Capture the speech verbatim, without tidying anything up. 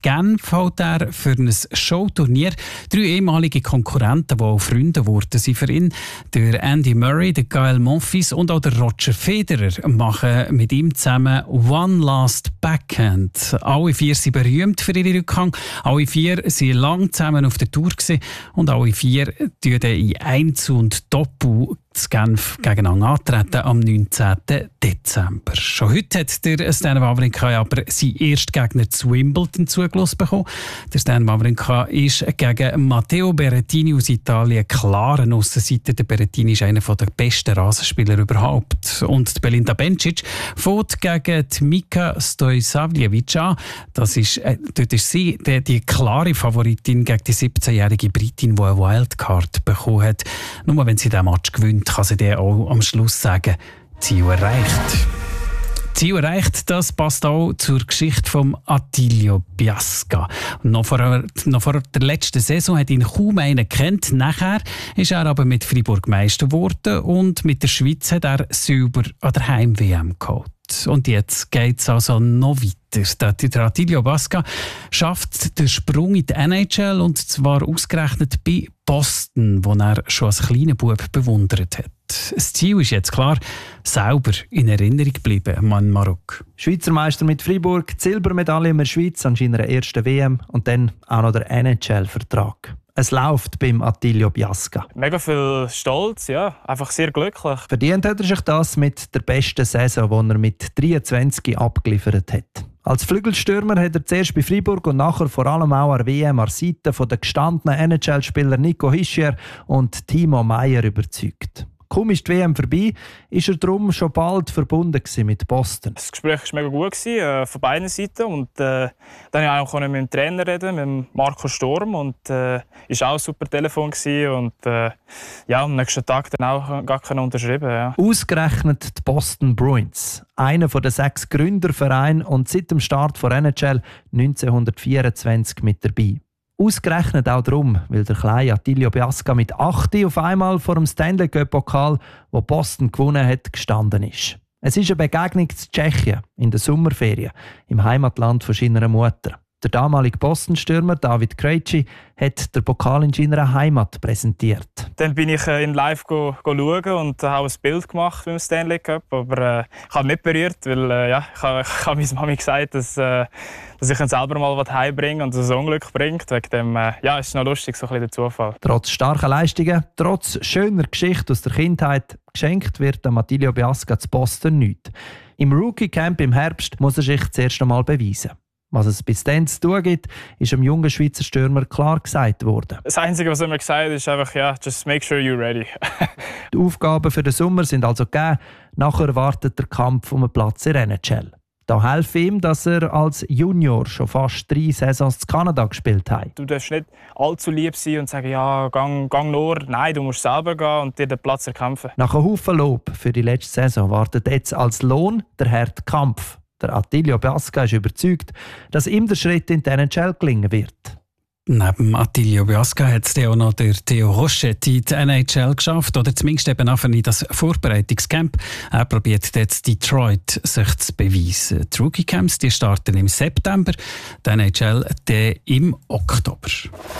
Genf hält er für ein Showturnier. Drei ehemalige Konkurrenten, die auch Freunde wurden, sind für ihn. Der Andy Murray, der Gael Monfils und auch der Roger Federer machen mit ihm zusammen One Last Backhand. Alle vier sind berühmt für ihren Rückhang. Alle vier waren lang zusammen auf der Tour gewesen. Und alle vier treten in Einzel und Doppel zu Genf gegeneinander antreten am neunzehnten Dezember. Schon heute hat der Stan Wawrinka aber seinen ersten Gegner zu Wimbledon zugelassen bekommen. Der Stan Wawrinka ist gegen Matteo Berrettini aus Italien klar eine Aussenseiter. Der Berrettini ist einer der besten Rasenspieler überhaupt. Und die Belinda Bencic fährt gegen die Mika Stojsavljevic an. Das ist, äh, dort ist sie die, die klare Favoritin gegen die siebzehnjährige Britin, die eine Wildcard bekommen hat. Nur wenn sie diesen Match gewinnt, kann sie dann auch am Schluss sagen, Ziel erreicht. Ziel erreicht, das passt auch zur Geschichte von Attilio Biasca. Noch vor, noch vor der letzten Saison hat ihn kaum einer gekannt. Nachher ist er aber mit Freiburg Meister geworden und mit der Schweiz hat er Silber an der Heim-W M geholt. Und jetzt geht es also noch weiter. Der Attilio Biasca schafft den Sprung in die N H L und zwar ausgerechnet bei Boston, wo er schon als kleiner Bub bewundert hat. Das Ziel ist jetzt klar, selber in Erinnerung geblieben, Mann Marok. Schweizer Meister mit Freiburg, die Silbermedaille in der Schweiz an seiner ersten W M und dann auch noch der N H L-Vertrag. Es läuft beim Attilio Biasca. Mega viel Stolz, ja, einfach sehr glücklich. Verdient hat er sich das mit der besten Saison, die er mit dreiundzwanzig abgeliefert hat. Als Flügelstürmer hat er zuerst bei Freiburg und nachher vor allem auch an der W M an der Seite der gestandenen N H L-Spieler Nico Hischier und Timo Meier überzeugt. Kaum ist die W M vorbei, ist er darum schon bald verbunden mit Boston. Das Gespräch war mega gut, äh, von beiden Seiten. Und, äh, dann konnte ich auch mit dem Trainer reden, mit Marco Sturm. Und es äh, war auch ein super Telefon. Und äh, ja, am nächsten Tag dann auch gar keine unterschrieben. Ja. Ausgerechnet die Boston Bruins, einer der sechs Gründervereine und seit dem Start der N H L neunzehnhundertvierundzwanzig mit dabei. Ausgerechnet auch darum, weil der kleine Attilio Biasca mit acht auf einmal vor dem Stanley Cup-Pokal, wo Boston gewonnen hat, gestanden ist. Es ist eine Begegnung zu Tschechien in der Sommerferien, im Heimatland von seiner Mutter. Der damalige Boston-Stürmer David Krejci hat den Pokal in seiner Heimat präsentiert. Dann bin ich in live go, go schauen und habe ein Bild gemacht beim Stanley Cup. Aber äh, ich habe nicht berührt, weil äh, ja, ich habe, ich habe meiner Mami gesagt, dass, äh, dass ich ihn selber mal was heimbringe und das Unglück bringt. Wegen dem, äh, ja, ist noch lustig, so ein bisschen der Zufall. Trotz starker Leistungen, trotz schöner Geschichte aus der Kindheit, geschenkt wird dem Attilio Biasca zu Boston nichts. Im Rookie-Camp im Herbst muss er sich zuerst einmal beweisen. Was es bis dann zu tun gibt, ist dem jungen Schweizer Stürmer klar gesagt worden. Das Einzige, was er mir gesagt hat, ist einfach, ja, just make sure you're ready. Die Aufgaben für den Sommer sind also gegeben. Nachher wartet der Kampf um einen Platz in der N H L. Da helfe ihm, dass er als Junior schon fast drei Saisons in Kanada gespielt hat. Du darfst nicht allzu lieb sein und sagen, ja, gang, gang nur. Nein, du musst selber gehen und dir den Platz erkämpfen. Nach einem Haufen Lob für die letzte Saison wartet jetzt als Lohn der harte Kampf. Der Attilio Biasca ist überzeugt, dass ihm der Schritt in die N H L gelingen wird. Neben Attilio Biasca hat es auch noch der Theo Hoschet in die N H L geschafft, oder zumindest eben auch in das Vorbereitungscamp. Er probiert jetzt Detroit sich zu beweisen. Die Rookie-Camps die starten im September, die N H L im Oktober.